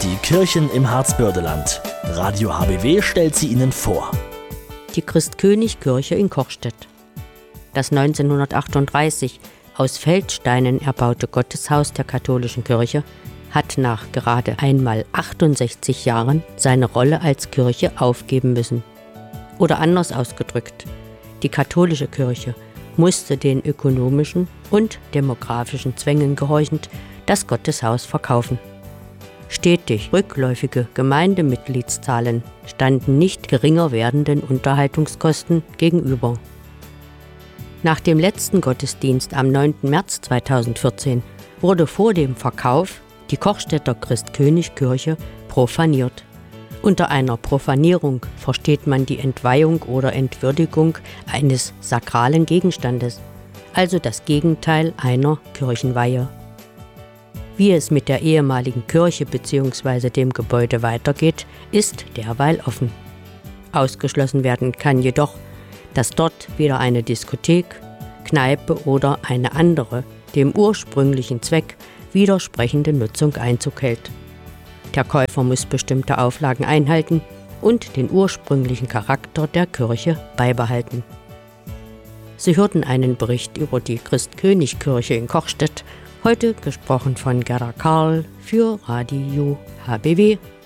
Die Kirchen im Harzbördeland. Radio HBW stellt sie Ihnen vor. Die Christkönigkirche in Kochstedt. Das 1938 aus Feldsteinen erbaute Gotteshaus der katholischen Kirche hat nach gerade einmal 68 Jahren seine Rolle als Kirche aufgeben müssen. Oder anders ausgedrückt, die katholische Kirche musste den ökonomischen und demografischen Zwängen gehorchend das Gotteshaus verkaufen. Stetig rückläufige Gemeindemitgliedszahlen standen nicht geringer werdenden Unterhaltungskosten gegenüber. Nach dem letzten Gottesdienst am 9. März 2014 wurde vor dem Verkauf die Kochstedter Christkönigkirche profaniert. Unter einer Profanierung versteht man die Entweihung oder Entwürdigung eines sakralen Gegenstandes, also das Gegenteil einer Kirchenweihe. Wie es mit der ehemaligen Kirche bzw. dem Gebäude weitergeht, ist derweil offen. Ausgeschlossen werden kann jedoch, dass dort wieder eine Diskothek, Kneipe oder eine andere, dem ursprünglichen Zweck widersprechende Nutzung Einzug hält. Der Käufer muss bestimmte Auflagen einhalten und den ursprünglichen Charakter der Kirche beibehalten. Sie hörten einen Bericht über die Christkönigkirche in Kochstedt, heute gesprochen von Gerda Karl für Radio HBW.